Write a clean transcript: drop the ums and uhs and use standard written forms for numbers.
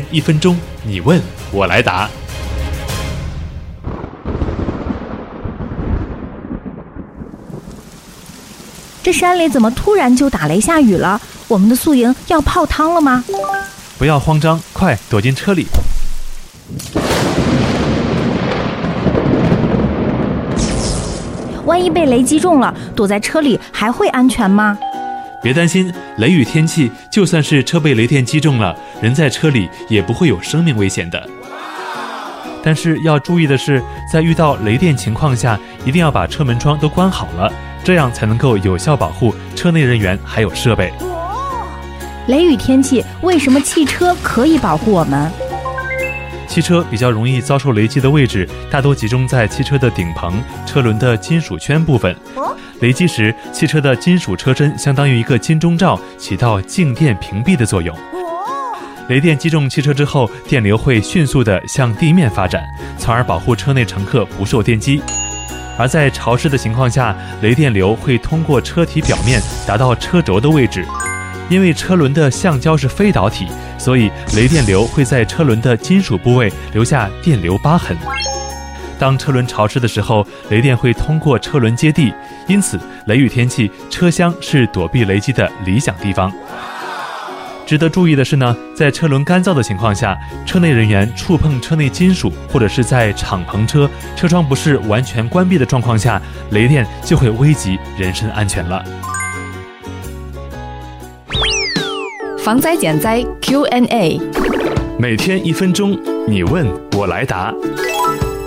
1分钟，你问我来答。 这山里怎么突然就打雷下雨了？我们的宿营要泡汤了吗？ 不要慌张，快躲进车里。 万一被雷击中了，躲在车里还会安全吗？ 别担心，雷雨天气，就算是车被雷电击中了，人在车里也不会有生命危险的。但是要注意的是，在遇到雷电情况下，一定要把车门窗都关好了，这样才能够有效保护车内人员还有设备。 雷雨天气，为什么汽车可以保护我们？ 汽车比较容易遭受雷击的位置，大多集中在汽车的顶棚、车轮的金属圈部分。雷击时，汽车的金属车身相当于一个金钟罩，起到静电屏蔽的作用。雷电击中汽车之后，电流会迅速地向地面发展，从而保护车内乘客不受电击。而在潮湿的情况下，雷电流会通过车体表面达到车轴的位置。因为车轮的橡胶是非导体，所以雷电流会在车轮的金属部位留下电流疤痕。当车轮潮湿的时候，雷电会通过车轮接地，因此雷雨天气，车厢是躲避雷击的理想地方。值得注意的是呢，在车轮干燥的情况下，车内人员触碰车内金属，或者是在敞篷车车窗不是完全关闭的状况下，雷电就会危及人身安全了。 防灾减灾 Q&A， 每天1分钟，你问我来答。